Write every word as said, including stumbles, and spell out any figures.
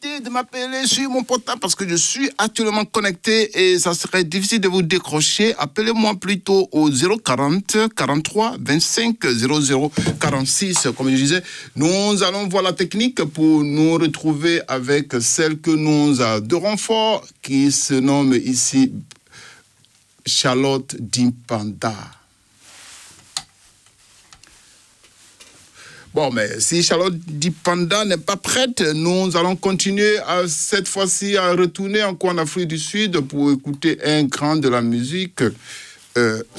difficile de m'appeler sur mon portable parce que je suis actuellement connecté et ça serait difficile de vous décrocher. Appelez-moi plutôt au zéro quarante, quarante-trois, vingt-cinq, zéro zéro, quarante-six. Comme je disais, nous allons voir la technique pour nous retrouver avec celle que nous adorons fort, qui se nomme ici Charlotte Dipanda. Bon, mais si Charlotte Dipanda n'est pas prête, nous allons continuer à, cette fois-ci à retourner encore en Afrique du Sud pour écouter un grand de la musique. Euh,